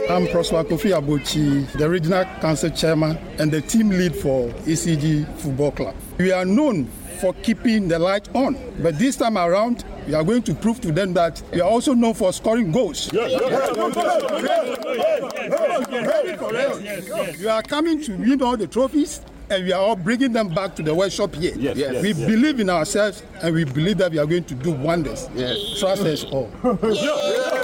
I'm Prosper Kofi Abochi, the Regional Council Chairman and the team lead for ECG Football Club. We are known for keeping the light on, but this time around, we are going to prove to them that we are also known for scoring goals. We are coming to win all the trophies, and we are all bringing them back to the workshop here. We believe in ourselves, and we believe that we are going to do wonders. Trust us all.